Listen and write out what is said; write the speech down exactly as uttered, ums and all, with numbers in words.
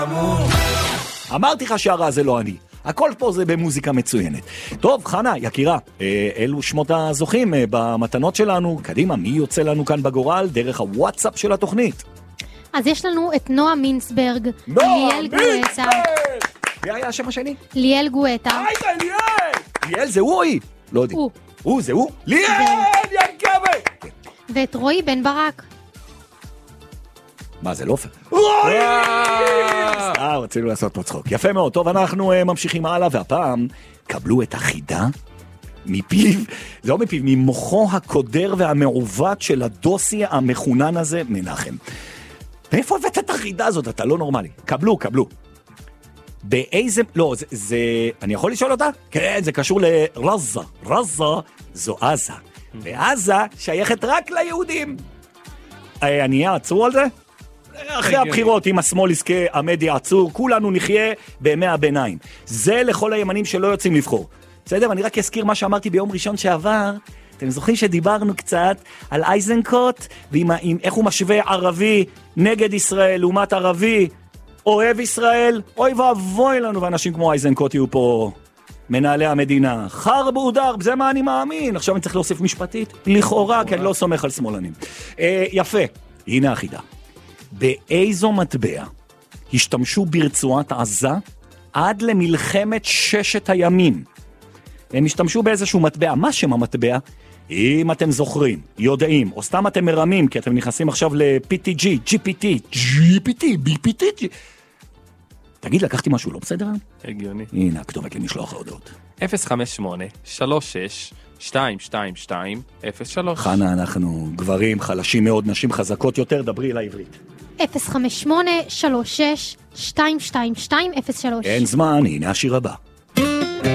אמרתי לך שהרע זה לא אני. הכל פה זה במוזיקה מצוינת. טוב, חנה, יקירה, אלו שמות הזוכים במתנות שלנו. קדימה, מי יוצא לנו כאן בגורל דרך הוואטסאפ של התוכנית? אז יש לנו את נועה מינסברג, נועה מינסברג! מי היה השם השני? ליאל גואטה. היי, ליאל! ליאל זה הוא או היא? לא יודע. הוא. הוא, זה הוא? ליאל! יקבל! ואת רועי בן ברק. מה זה לא פייר? רועי! אה, רצינו לעשות פה צחוק. יפה מאוד. טוב, אנחנו ממשיכים הלאה, והפעם קבלו את החידה מפיו, זה לא מפיו, ממוחו הקודר והמעוות של הדוסי המכונן הזה, מנחם. ואיפה הבאת את החידה הזאת? אתה לא נורמלי. קבלו, קבלו. באיזה... לא, זה... זה... אני יכול לשאול אותה? כן, זה קשור לרזה. רזה זו עזה. ועזה שייכת רק ליהודים. אני אעצרו על זה? אחרי הבחירות, אם השמאל יזכה, עמד יעצור, כולנו נחיה בימי הביניים. זה לכל הימנים שלא יוצאים לבחור. בסדר? אני רק אזכיר מה שאמרתי ביום ראשון שעבר. אתם זוכרים שדיברנו קצת על אייזנקוט, ואיך הוא משווה ערבי נגד ישראל, לעומת ערבי אוהב ישראל? אוי ואבוי לנו, ואנשים כמו אייזנקוט יהיו פה מנהלי המדינה. חרב ודרב, זה מה אני מאמין. עכשיו אני צריך להוסיף משפטית, לכאורה, כי אני לא סומך על שמאלנים. אה, יפה, הנה החידה. באיזו מטבע השתמשו ברצועת עזה עד למלחמת ששת הימים? הם השתמשו באיזשהו מטבע. מה שם המטבע? אם אתם זוכרים, יודעים, או סתם אתם מרמים, כי אתם נכנסים עכשיו ל-פי טי ג'י, ג'י פי טי, ג'י פי טי, בי פי טי. תגיד, לקחתי משהו לא בסדר? הגיוני. הנה, הכתובת למשלוח ההודעות. אפס חמש שמונה שלוש שש שתיים שתיים שתיים אפס שלוש. חנה, אנחנו גברים חלשים מאוד, נשים חזקות יותר, דברי אליי עברית. אפס חמש שמונה שלוש שש שתיים שתיים שתיים אפס שלוש. אין זמן, הנה השיר הבא.